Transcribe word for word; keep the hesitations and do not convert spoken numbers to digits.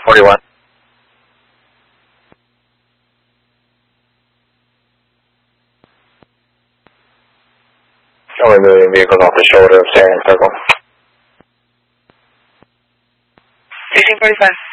forty-one. Only moving vehicles off the shoulder of Sarian Circle. sixteen forty-five.